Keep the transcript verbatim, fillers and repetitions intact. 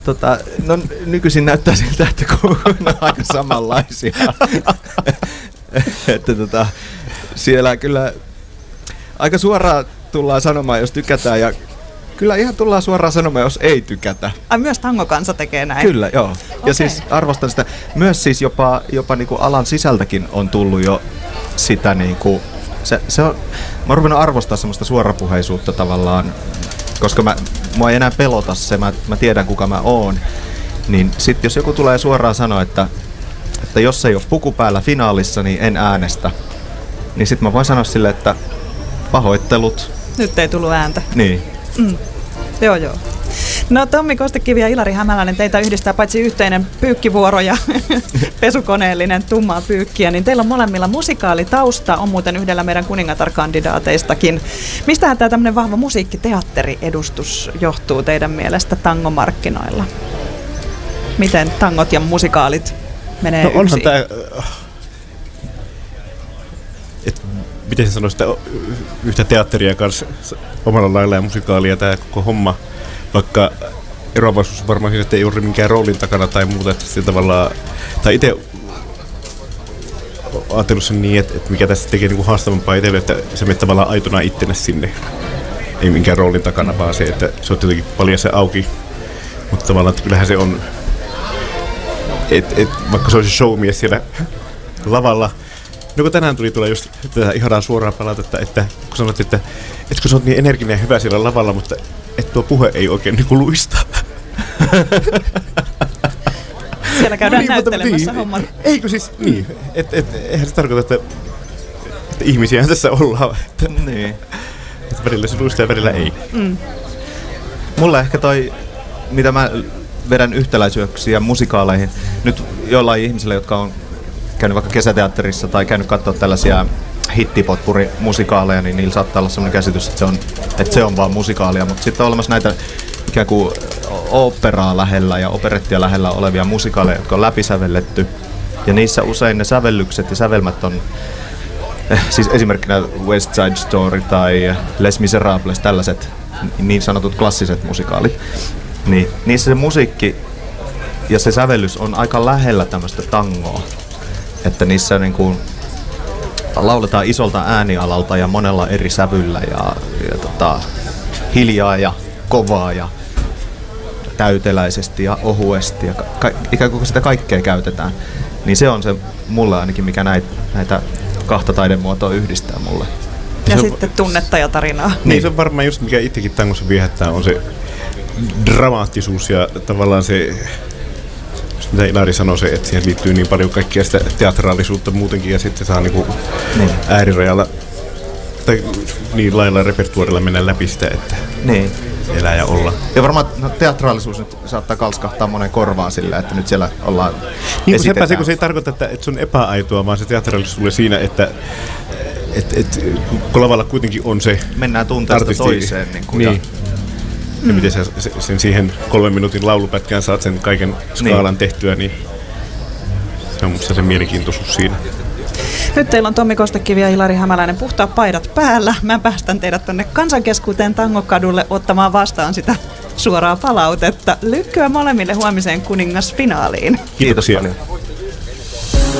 Tota, no nykyisin näyttää siltä, että kun on aika samanlaisia. että tota, siellä kyllä aika suoraan tullaan sanomaan, jos tykätään, ja kyllä ihan tullaan suoraan sanomaan, jos ei tykätä. Ai, myös tangokansa tekee näin? Kyllä, joo. Okay. Ja siis arvostan sitä. Myös siis jopa, jopa niinku alan sisältäkin on tullut jo sitä niinku, se, se on, mä oon ruvennut arvostaa semmoista suorapuheisuutta tavallaan, koska mä, mua ei enää pelota se, mä, mä tiedän kuka mä oon. Niin sit jos joku tulee suoraan sanoa, että, että jos ei ole puku päällä finaalissa, niin en äänestä. Niin sit mä voin sanoa sille, että pahoittelut. Nyt ei tullut ääntä. Niin. Mm. Joo, joo. No Tommi Kostekivi ja Ilari Hämäläinen, teitä yhdistää paitsi yhteinen pyykkivuoro ja pesukoneellinen tummaa pyykkiä, niin teillä on molemmilla musikaalitausta, on muuten yhdellä meidän kuningatar-kandidaateistakin. Mistähän tämä tämmöinen vahva musiikkiteatteriedustus johtuu teidän mielestä tangomarkkinoilla? Miten tangot ja musikaalit menee no, yksin? Tää, et, miten se sanoisi, että yhtä teatteria kanssa omalla lailla ja musikaalia tämä koko homma, vaikka eroavaisuus varmaan siinä, että ei ole minkään roolin takana tai muuta, että se tavallaan, tai itse ajatellut sen niin, että, että mikä tässä tekee niin kuin haastavampaa itselle, että se menee tavallaan aitona ittenä sinne, ei minkään roolin takana, vaan se, että se on jotenkin paljon se auki, mutta tavallaan, että kyllähän se on, että et, vaikka se olisi showmies siellä lavalla. No kun tänään tuli tulla just tätä ihanaa suoraa palautetta, että kun sanot, että etkö sä oot niin energinen ja hyvä siellä lavalla, mutta et tuo puhe ei oikein niin kuin luista. Siellä käydään no niin, näyttelemässä niin, hommat. Eikö siis niin? Et, et, eihän se tarkoita, että, että ihmisiä tässä ollaan. Että, niin. Että välillä se luistaa ja välillä ei. Mm. Mulle ehkä toi, mitä mä vedän yhtäläisyyksiä musikaaleihin, nyt jollain ihmisillä, jotka on käynyt vaikka kesäteatterissa tai käynyt katsoa tällaisia hittipotpuri-musikaaleja, niin niillä saattaa olla sellainen käsitys, että se on, että se on vaan musikaalia, mutta sitten on olemassa näitä ikään kuin oopperaa lähellä ja operettia lähellä olevia musikaaleja, jotka on läpisävelletty, ja niissä usein ne sävellykset ja sävelmät on, eh, siis esimerkkinä West Side Story tai Les Miserables, tällaiset niin sanotut klassiset musikaalit, niin niissä se musiikki ja se sävellys on aika lähellä tämmöistä tangoa. Että niissä niin kuin lauletaan isolta äänialalta ja monella eri sävyllä ja, ja tota, hiljaa ja kovaa ja täyteläisesti ja ohuesti ja ka- ikään kuin sitä kaikkea käytetään. Niin se on se mulle ainakin, mikä näitä, näitä kahta taidemuotoa yhdistää mulle. Ja se sitten on tunnetta ja tarinaa. Niin, niin se on varmaan just mikä itsekin tangossa viehättää, on se dramaattisuus ja tavallaan se, mitä Ilari sanoi, se, että siihen liittyy niin paljon kaikkia sitä teatraalisuutta muutenkin ja sitten saa niinku niin. äärirajalla tai niin lailla repertuarilla mennä läpi sitä, että niin. elää ja olla. Ja varmaan no, teatraalisuus nyt saattaa kalskahtaa monen korvaan sillä, että nyt siellä ollaan niin kuin sepä se, kun se ei tarkoita, että, että se on epäaitoa, vaan se teatraalisuus tulee siinä, että et, et, kun lavalla kuitenkin on se mennään tunteesta artisti, toiseen. Niin kuin, niin. ja Ja miten sä sen siihen kolmen minuutin laulupätkään saat sen kaiken skaalan niin. tehtyä, niin se on musta se mielenkiintoisuus siinä. Nyt teillä on Tommi Kostekivi ja Ilari Hämäläinen puhtaat paidat päällä. Mä päästän teidät tonne Kansankeskuuteen Tangokadulle ottamaan vastaan sitä suoraa palautetta. Lykkyä molemmille huomiseen kuningasfinaaliin. Kiitos paljon.